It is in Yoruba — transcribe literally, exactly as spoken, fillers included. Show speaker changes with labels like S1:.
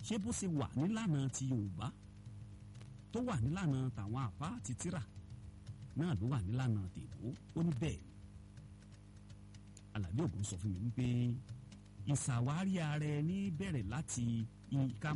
S1: ṣé bó ṣe wà nílànà ti Yorùbá tó wà nílànà tàwọn àfáà àti tírà náà ló wà nílànà tèbó ó ní bẹ́ẹ̀ ni Àlàbí Ògún sọ fún mi wípé ìṣàwárí ara ẹni bẹ̀rẹ̀ láti ká